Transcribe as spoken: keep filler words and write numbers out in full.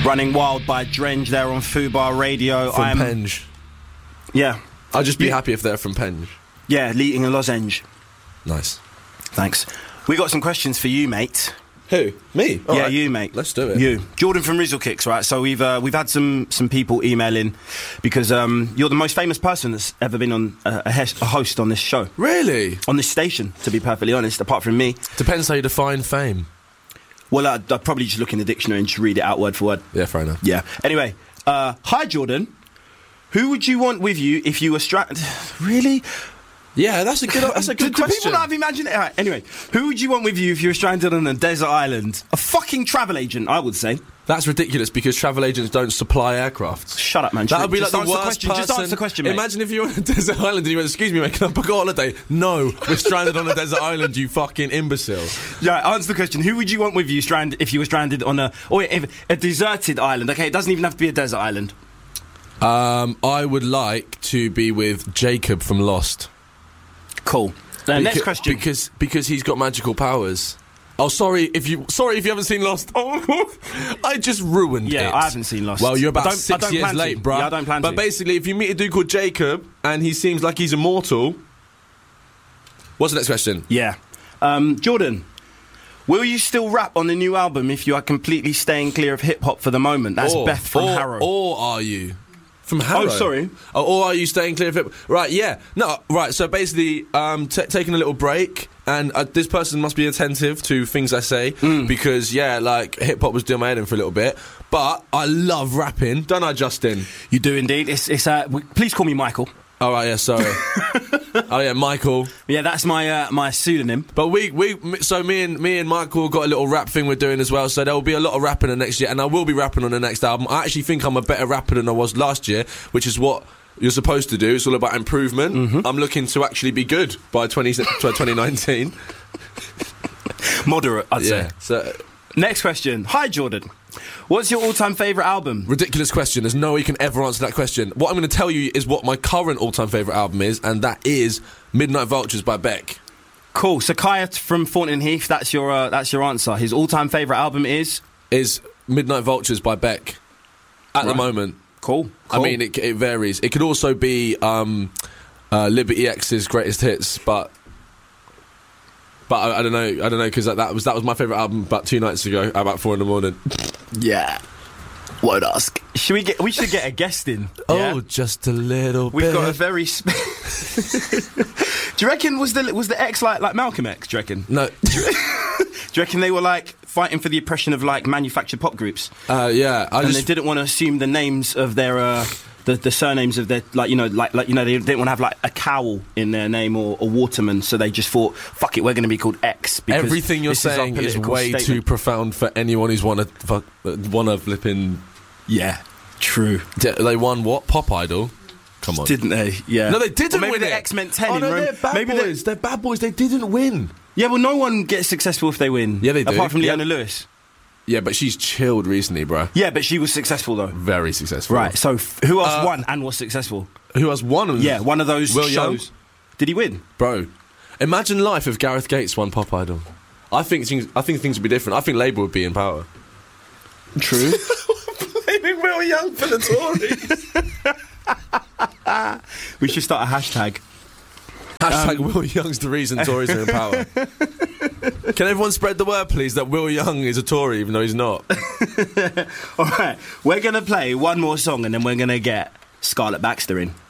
Running Wild by Drenge there on Fubar Radio. From I'm, Penge. Yeah. I'd just be You- happy if they're from Penge. Yeah, Leeting and Lozenge. Nice. Thanks. We got some questions for you, mate. Who? Me? All yeah, right. you, mate. Let's do it. You, Jordan from Rizzle Kicks, right? So we've uh, we've had some some people emailing because um, you're the most famous person that's ever been on uh, a, hes- a host on this show, Really? on this station. To be perfectly honest, apart from me. Depends how you define fame. Well, I'd, I'd probably just look in the dictionary and just read it out word for word. Yeah, fair enough. Yeah. Anyway, uh, hi Jordan. Who would you want with you if you were stranded? Really? Yeah, that's a good. That's a good do, do question. people not have imagined it? All right, anyway, who would you want with you if you were stranded on a desert island? A fucking travel agent, I would say. That's ridiculous because travel agents don't supply aircrafts. Shut up, man. That would be Just like the answer worst question. person. Just answer the question, mate. Imagine if you're on a desert island and you went, "Excuse me, mate, can I book a holiday?" No, we're stranded on a desert island. You fucking imbecile. Yeah, answer the question. Who would you want with you stranded if you were stranded on a or if, a deserted island? Okay, it doesn't even have to be a desert island. Um, I would like to be with Jacob from Lost. Cool. Uh, next Beca- question. Because because he's got magical powers. Oh, sorry if you sorry if you haven't seen Lost. Oh, I just ruined Yeah, it. I haven't seen Lost. Well, you're I about don't- I six don't years plan to. late, bruh. Yeah, I don't plan But to. basically, if you meet a dude called Jacob and he seems like he's immortal, what's the next question? Yeah. Um, Jordan, will you still rap on the new album if you are completely staying clear of hip hop for the moment? That's or, Beth from or, Harrow. Or are you from Harrow? Oh, sorry. Oh, or are you staying clear of hip? Right, yeah. No, right. So basically, um, t- taking a little break, and uh, this person must be attentive to things I say Mm. because yeah, like hip hop was doing my head in for a little bit. But I love rapping, don't I, Justin? You do indeed. It's it's. Uh, w- please call me Michael. All right, yeah, sorry. Oh yeah, Michael. Yeah, that's my uh, my pseudonym. But we, we, so me and me and Michael got a little rap thing we're doing as well. So there will be a lot of rapping the next year, and I will be rapping on the next album. I actually think I'm a better rapper than I was last year, which is what you're supposed to do. It's all about improvement. Mm-hmm. I'm looking to actually be good by twenty, twenty nineteen. Moderate, I'd Yeah. say. So Next question. Hi, Jordan. What's your all-time favourite album? ridiculous question. There's no way you can ever answer that question. What I'm going to tell you is what my current all-time favourite album is, and that is Midnight Vultures by Beck. Cool. So Kaya from Thornton Heath. That's your uh, that's your answer. His all-time favourite album is Is Midnight Vultures by Beck at the Right. moment. cool. I mean, it, it varies. It could also be um, uh, Liberty X's greatest hits, but but I, I don't know. I don't know because that, that was that was my favourite album about two nights ago, about four in the morning. yeah. Won't ask. Should we get? We should get a guest in. Oh, yeah? just a little We've bit. got a very. Sp- do you reckon was the was the X like like Malcolm X? Do you reckon? no. Do you reckon they were like fighting for the oppression of like manufactured pop groups, uh, yeah, I and just they didn't want to assume the names of their uh, the the surnames of their like you know like like you know they didn't want to have like a Cowell in their name or a Waterman, so they just thought fuck it, we're going to be called X. Because everything you're this our saying is, political way too statement. profound for anyone who's won a fuck, won a flipping. Yeah, true. They won what? Pop Idol. Come on. Didn't they? Yeah. No, they didn't Or maybe win the it. X meant ten. Oh in no, Rome. they're bad maybe they- boys. They're bad boys. They didn't win. Yeah, well, no one gets successful if they win. Yeah, they do. Apart from Yeah. Leona Lewis. Yeah, but she's chilled recently, bro. Yeah, but she was successful though. Very successful. Right. So f- who else Uh, won and was successful? Who has won? Yeah, one of those Will Young? shows. Did he win? Bro, imagine life if Gareth Gates won Pop Idol. I think things. I think things would be different. I think Labour would be in power. True. Blaming Will Young for the Tories. We should start a hashtag. Hashtag Will Young's the reason Tories are in power. Can everyone spread the word, please, that Will Young is a Tory, even though he's not? All right, we're going to play one more song and then we're going to get Scarlett Baxter in.